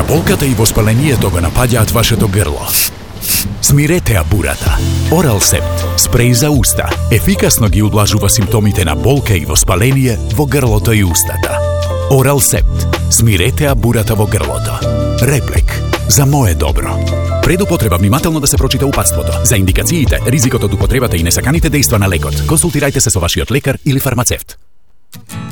болката и воспалението го напаѓаат вашето грло. Смиретеа бурата. Орал Септ, спреј за уста, ефикасно ги удлажува симптомите на болка и воспаление во грлото и устата. Орал Септ, смиретеа бурата во грлото. Реплек, за мое добро. Пред употреба внимателно да се прочита упатството. За индикациите, ризикот од употребата и несаканите дејства на лекот, консултирајте се со вашиот лекар или фармацевт.